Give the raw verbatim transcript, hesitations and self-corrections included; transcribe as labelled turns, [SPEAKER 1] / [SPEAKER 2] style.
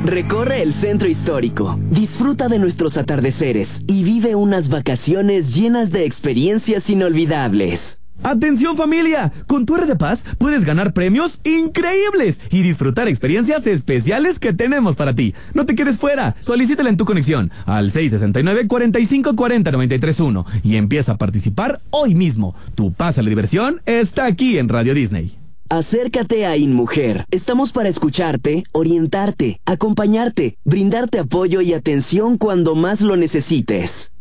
[SPEAKER 1] Recorre el centro histórico, disfruta de nuestros atardeceres y vive unas vacaciones llenas de experiencias inolvidables.
[SPEAKER 2] ¡Atención, familia! Con tu R de Paz puedes ganar premios increíbles y disfrutar experiencias especiales que tenemos para ti. No te quedes fuera. Solicítala en tu conexión al seis seis nueve, cuatro cinco cuatro cero, nueve tres uno y empieza a participar hoy mismo. Tu paz a la diversión está aquí en Radio Disney.
[SPEAKER 1] Acércate a InMujer. Estamos para escucharte, orientarte, acompañarte, brindarte apoyo y atención cuando más lo necesites.